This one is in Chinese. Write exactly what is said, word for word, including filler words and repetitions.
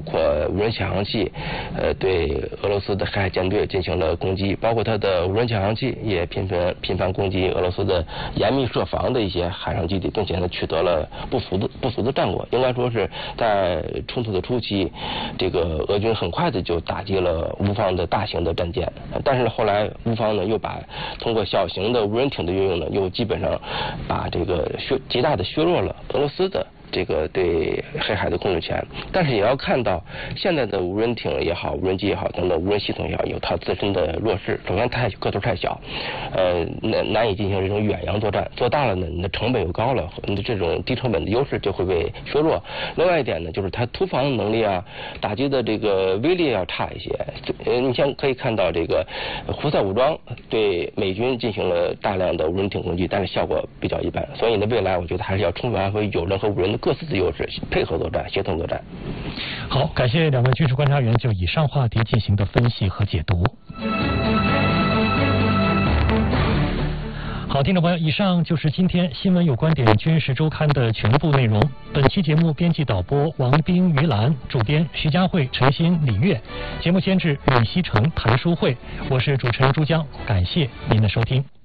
括无人潜航器，呃，对俄罗斯的黑海舰队进行了攻击，包括它的无人潜航器也频繁频繁攻击俄罗斯的严密设防的一些海上基地，并且呢取得了不俗的不俗的战果。应该说是在冲突的初期，这个俄军很快的就打击了乌方的大型的战舰，但是后来乌方呢又把通过小型的无人艇的运用呢，又基本上把这个削极大的削弱了俄罗斯的这个对黑海的控制权。但是也要看到现在的无人艇也好，无人机也好，等等无人系统也好，有它自身的弱势。首先太个头太小，呃难难以进行这种远洋作战，做大了呢你的成本又高了，你的这种低成本的优势就会被削弱。另外一点呢，就是它突防能力啊，打击的这个威力要差一些。呃你像可以看到这个胡塞武装对美军进行了大量的无人艇攻击，但是效果比较一般。所以呢，未来我觉得还是要充分发挥有人和无人的各自的优势，配合作战，协同作战。 好，感谢两位军事观察员就以上话题进行的分析和解读。好，听众朋友，以上就是今天新闻有观点军事周刊的全部内容。本期节目编辑导播王斌、于兰，主编徐佳慧、陈鑫、李月，节目监制吕希成、谭淑慧，我是主持人朱江，感谢您的收听。